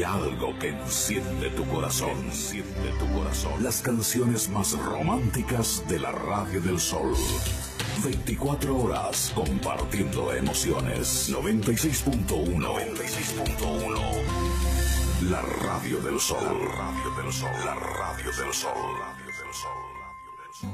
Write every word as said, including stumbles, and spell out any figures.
Algo que enciende tu corazón, enciende tu corazón. Las canciones más románticas de la Radio del Sol. veinticuatro horas compartiendo emociones. noventa y seis punto uno. noventa y seis punto uno. La Radio del Sol. La Radio del Sol. La Radio del Sol. La Radio del Sol.